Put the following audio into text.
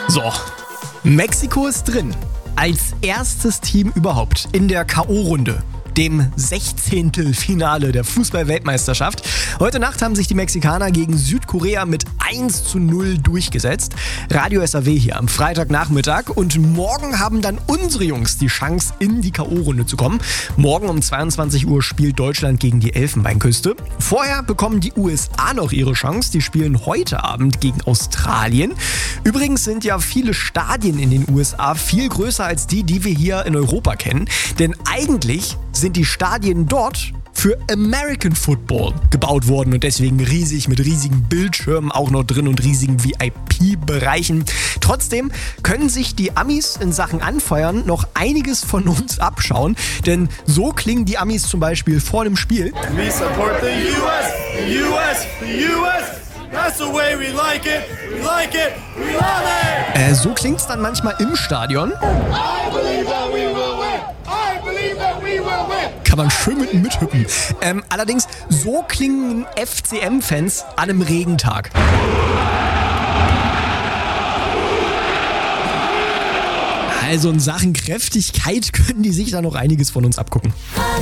So, Mexiko ist drin. Als erstes Team überhaupt in der K.O.-Runde, dem 16. Finale der Fußball-Weltmeisterschaft. Heute Nacht haben sich die Mexikaner gegen Südkorea mit 1:0 durchgesetzt. Radio SAW hier am Freitagnachmittag. Und morgen haben dann unsere Jungs die Chance, in die K.O.-Runde zu kommen. Morgen um 22 Uhr spielt Deutschland gegen die Elfenbeinküste. Vorher bekommen die USA noch ihre Chance. Die spielen heute Abend gegen Australien. Übrigens sind ja viele Stadien in den USA viel größer als die wir hier in Europa kennen. Denn eigentlich sind die Stadien dort für American Football gebaut worden und deswegen riesig mit riesigen Bildschirmen auch noch drin und riesigen VIP-Bereichen. Trotzdem können sich die Amis in Sachen Anfeuern noch einiges von uns abschauen, denn so klingen die Amis zum Beispiel vor dem Spiel. We support the US, the US, the US. That's the way we like it, we love it. So klingt's dann manchmal im Stadion. I believe that we will win. I believe that we will win. Kann man schön mithüppen. Allerdings, so klingen FCM-Fans an einem Regentag. Also in Sachen Kräftigkeit können die sich da noch einiges von uns abgucken.